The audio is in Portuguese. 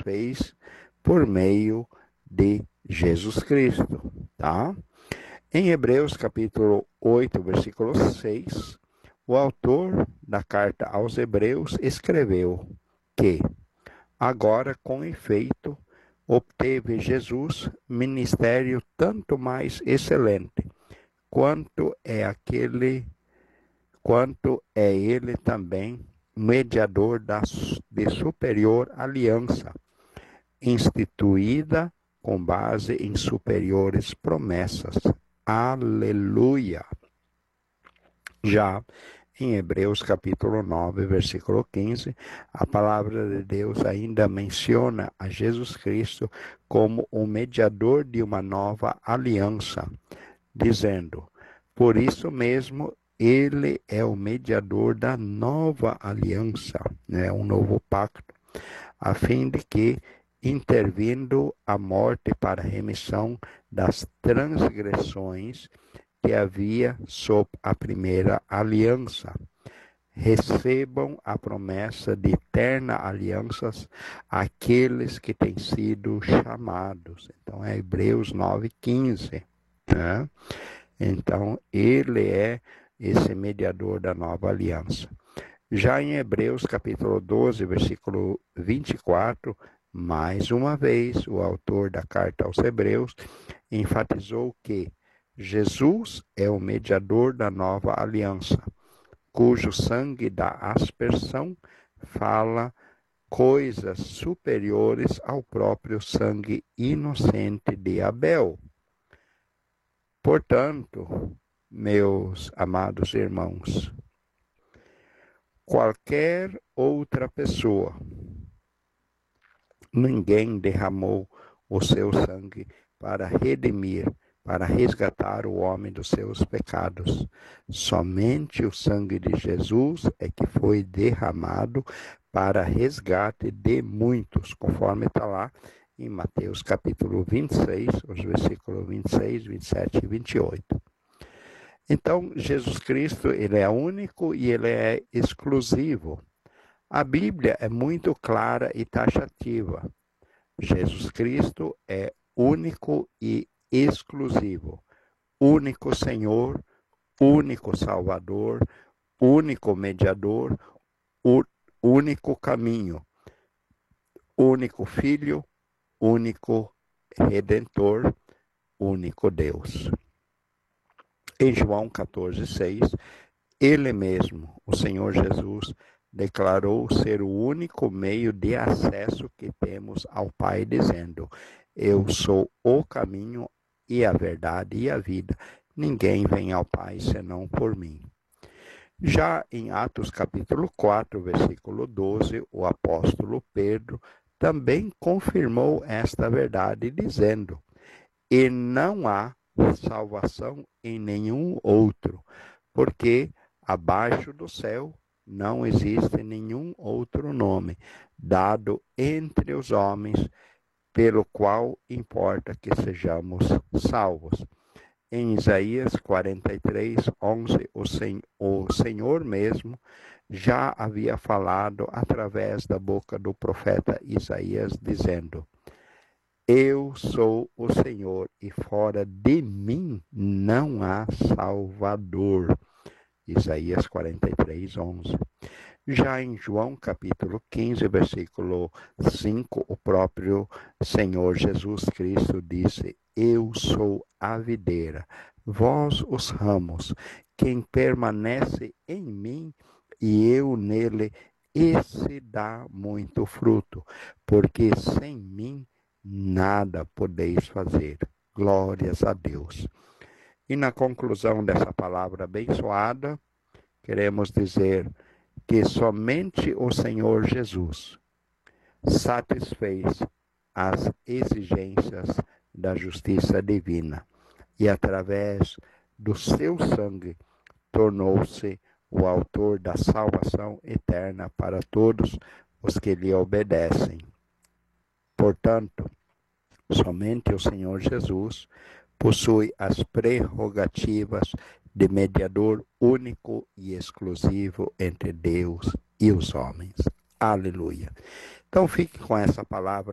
fez por meio de Jesus Cristo, tá? Em Hebreus capítulo 8, versículo 6, o autor da carta aos Hebreus escreveu que agora, com efeito, obteve Jesus ministério tanto mais excelente, quanto é ele também mediador de superior aliança, instituída com base em superiores promessas. Aleluia! Já em Hebreus capítulo 9, versículo 15, a palavra de Deus ainda menciona a Jesus Cristo como o mediador de uma nova aliança, dizendo: por isso mesmo, ele é o mediador da nova aliança, né, um novo pacto, a fim de que, intervindo a morte para a remissão das transgressões que havia sob a primeira aliança, recebam a promessa de eterna aliança aqueles que têm sido chamados. Então é Hebreus 9:15, né? Então ele é esse mediador da nova aliança. Já em Hebreus capítulo 12, versículo 24, mais uma vez o autor da carta aos Hebreus enfatizou que Jesus é o mediador da nova aliança, cujo sangue da aspersão fala coisas superiores ao próprio sangue inocente de Abel. Portanto, meus amados irmãos, qualquer outra pessoa, ninguém derramou o seu sangue para redimir, para resgatar o homem dos seus pecados. Somente o sangue de Jesus é que foi derramado para resgate de muitos, conforme está lá em Mateus capítulo 26, os versículos 26, 27 e 28. Então, Jesus Cristo, ele é único e ele é exclusivo. A Bíblia é muito clara e taxativa. Jesus Cristo é único e exclusivo. Único Senhor, único Salvador, único mediador, único caminho, único Filho, único Redentor, único Deus. Em João 14:6, ele mesmo, o Senhor Jesus, declarou ser o único meio de acesso que temos ao Pai, dizendo: eu sou o caminho e a verdade e a vida. Ninguém vem ao Pai senão por mim. Já em Atos capítulo 4, versículo 12, o apóstolo Pedro também confirmou esta verdade, dizendo: e não há salvação em nenhum outro, porque abaixo do céu não existe nenhum outro nome dado entre os homens pelo qual importa que sejamos salvos. Em Isaías 43:11, o Senhor mesmo já havia falado através da boca do profeta Isaías, dizendo: eu sou o Senhor e fora de mim não há Salvador. Isaías 43:11. Já em João capítulo 15, versículo 5, o próprio Senhor Jesus Cristo disse: eu sou a videira, vós os ramos, quem permanece em mim e eu nele, esse dá muito fruto, porque sem mim nada podeis fazer. Glórias a Deus. E na conclusão dessa palavra abençoada, queremos dizer que somente o Senhor Jesus satisfez as exigências da justiça divina e, através do seu sangue, tornou-se o autor da salvação eterna para todos os que lhe obedecem. Portanto, somente o Senhor Jesus possui as prerrogativas de mediador único e exclusivo entre Deus e os homens. Aleluia. Então fique com essa palavra